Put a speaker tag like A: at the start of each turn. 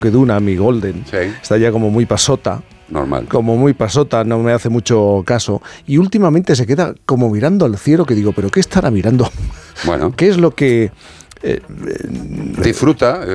A: que Duna, mi Golden,
B: Sí.
A: está ya como muy pasota.
B: Normal.
A: Como muy pasota, no me hace mucho caso. Y últimamente se queda como mirando al cielo, que digo, ¿pero qué estará mirando?
B: Bueno.
A: ¿Qué es lo que...?
B: Disfruta.